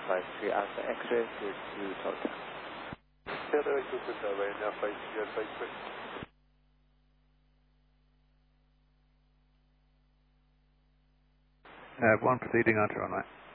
53 Alpha X-ray with Zulu Delta. Hello, Delta, Ryanair 53 Alpha X-ray. One proceeding onto runway.